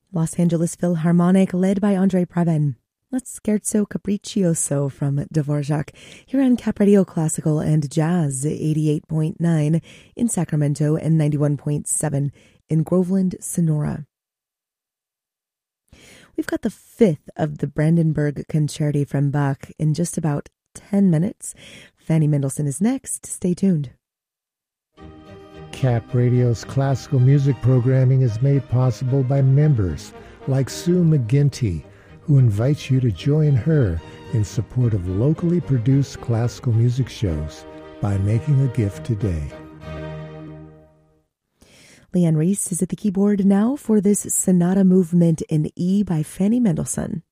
Los Angeles Philharmonic, led by Andre Previn. That's Scherzo Capriccioso from Dvorak, here on Cap Radio Classical and Jazz, 88.9 in Sacramento and 91.7 in Groveland, Sonora. We've got the fifth of the Brandenburg Concerti from Bach in just about 10 minutes. Fanny Mendelssohn is next. Stay tuned. Cap Radio's classical music programming is made possible by members like Sue McGinty, who invites you to join her in support of locally produced classical music shows by making a gift today. Leanne Reese is at the keyboard now for this sonata movement in E by Fanny Mendelssohn.